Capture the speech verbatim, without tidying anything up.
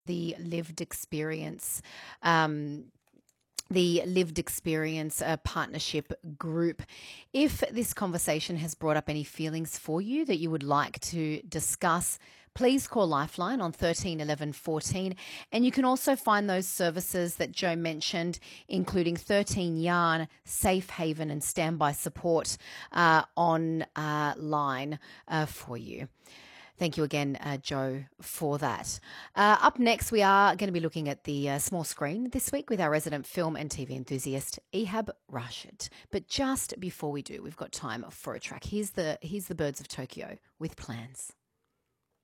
the lived experience um, the lived experience uh, partnership group. If this conversation has brought up any feelings for you that you would like to discuss, please call Lifeline on thirteen eleven fourteen. And you can also find those services that Joe mentioned, including thirteen Yarn, Safe Haven, and Standby Support uh, on uh, line uh, for you. Thank you again, uh, Joe, for that. Uh, up next, we are going to be looking at the uh, small screen this week with our resident film and T V enthusiast, Ehab Rashid. But just before we do, we've got time for a track. Here's the, here's the Birds of Tokyo with Plans.